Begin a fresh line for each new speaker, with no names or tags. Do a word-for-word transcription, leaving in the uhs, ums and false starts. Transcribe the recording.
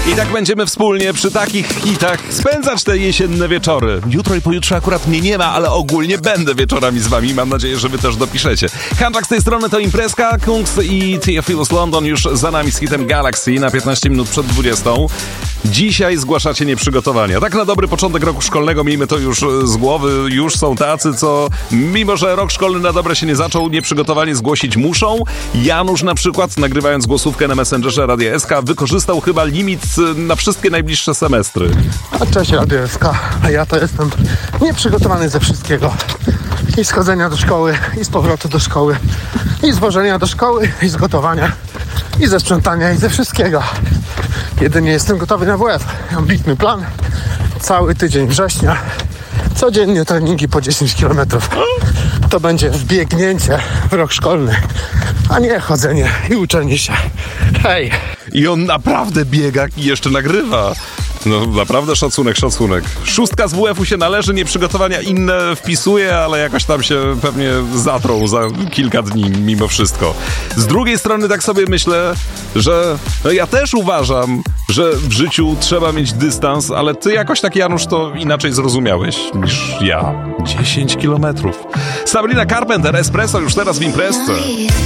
I tak będziemy wspólnie przy takich hitach spędzać te jesienne wieczory. Jutro i pojutrze akurat mnie nie ma, ale ogólnie będę wieczorami z wami. Mam nadzieję, że wy też dopiszecie. Handlak z tej strony to imprezka. Kungs i Theophilus London już za nami z hitem Galaxy na piętnaście minut przed dwudziestą. Dzisiaj zgłaszacie nieprzygotowania. Tak na dobry początek roku szkolnego, miejmy to już z głowy, już są tacy, co mimo, że rok szkolny na dobre się nie zaczął, nieprzygotowanie zgłosić muszą. Janusz na przykład, nagrywając głosówkę na Messengerze Radia S K, wykorzystał chyba limit na wszystkie najbliższe semestry.
A cześć Radio S K, a ja to jestem nieprzygotowany ze wszystkiego. I z chodzenia do szkoły, i z powrotu do szkoły, i z wożenia do szkoły, i z gotowania, i ze sprzątania, i ze wszystkiego. Jedynie jestem gotowy na W F. Ambitny plan. Cały tydzień września. Codziennie treningi po dziesięć kilometrów. To będzie wbiegnięcie w rok szkolny, a nie chodzenie i uczenie się. Hej!
I on naprawdę biega i jeszcze nagrywa. No naprawdę szacunek, szacunek. Szóstka z W F-u się należy, nieprzygotowania inne wpisuje, ale jakoś tam się pewnie zatrą za kilka dni mimo wszystko. Z drugiej strony tak sobie myślę, że no ja też uważam, że w życiu trzeba mieć dystans, ale ty jakoś tak, Janusz, to inaczej zrozumiałeś niż ja. dziesięć kilometrów. Sabrina Carpenter, Espresso już teraz w imprezce.